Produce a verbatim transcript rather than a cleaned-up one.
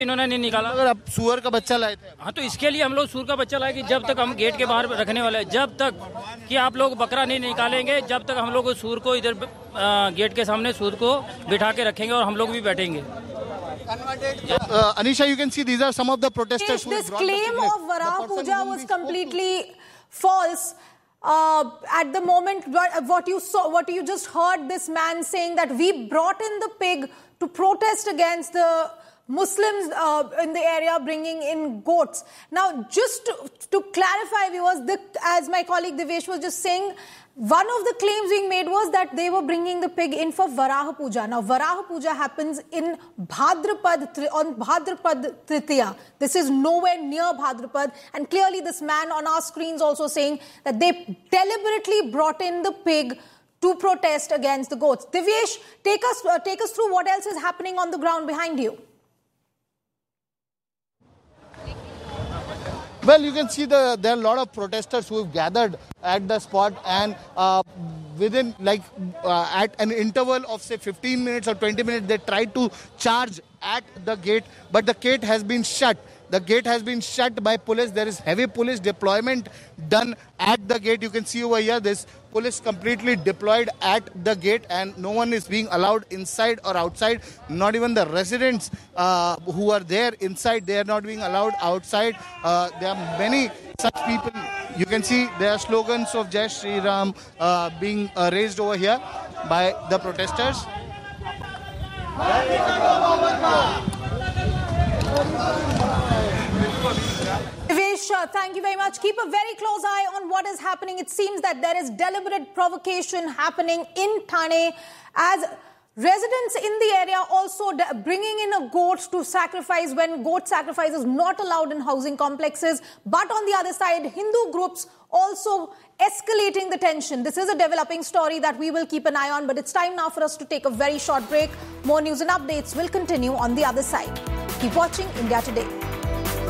इन्होंने नहीं निकाला। अगर आप सुअर का बच्चा लाए थे? हाँ, तो इसके लिए हम लोग सुअर का बच्चा लाए कि जब तक हम गेट के बाहर रखने वाले हैं, जब तक कि आप लोग बकरा नहीं निकालेंगे, जब तक हम लोग सुअर को इधर गेट के सामने सुअर को बिठा के रखेंगे और हम लोग भी बैठेंगे। Uh, Anisha, you can see these are some of the protesters. This claim of Varaha Puja was completely false. Uh, at the moment, what you saw, what you just heard, this man saying that we brought in the pig to protest against the Muslims uh, in the area bringing in goats. Now, just to, to clarify, viewers, the, as my colleague Devesh was just saying, one of the claims being made was that they were bringing the pig in for Varaha Puja. Now, Varaha Puja happens in Bhadrapad, on Bhadrapad Tritiya. This is nowhere near Bhadrapad. And clearly this man on our screens also saying that they deliberately brought in the pig to protest against the goats. Divyesh, take us, uh, take us through what else is happening on the ground behind you. Well, you can see the there are a lot of protesters who have gathered at the spot, and uh, within like uh, at an interval of say fifteen minutes or twenty minutes, they tried to charge at the gate, but the gate has been shut. The gate has been shut by police. There is heavy police deployment done at the gate. You can see over here, this police completely deployed at the gate, and no one is being allowed inside or outside. Not even the residents uh, who are there inside, they are not being allowed outside. Uh, there are many such people. You can see there are slogans of Jai Shri Ram uh, being uh, raised over here by the protesters. Devesh, uh, thank you very much. Keep a very close eye on what is happening. It seems that there is deliberate provocation happening in Thane as residents in the area also bringing in a goat to sacrifice when goat sacrifice is not allowed in housing complexes. But on the other side, Hindu groups also escalating the tension. This is a developing story that we will keep an eye on, but it's time now for us to take a very short break. More news and updates will continue on the other side. Keep watching India Today.